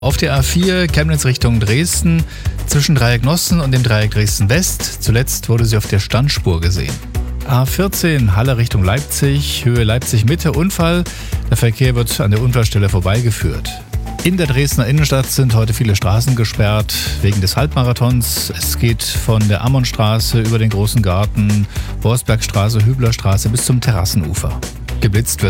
Auf der A4 Chemnitz Richtung Dresden zwischen Dreieck Nossen und dem Dreieck Dresden West. Zuletzt wurde sie auf der Standspur gesehen. A14 Halle Richtung Leipzig, Höhe Leipzig Mitte, Unfall. Der Verkehr wird an der Unfallstelle vorbeigeführt. In der Dresdner Innenstadt sind heute viele Straßen gesperrt wegen des Halbmarathons. Es geht von der Ammonstraße über den Großen Garten, Borsbergstraße, Hüblerstraße bis zum Terrassenufer. Geblitzt wird